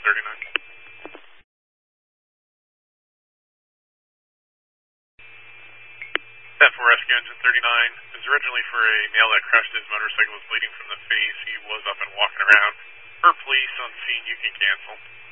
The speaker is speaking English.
39. That for rescue engine 39 is originally for a male that crashed his motorcycle, was bleeding from the face. He was up and walking around. For police on scene, you can cancel.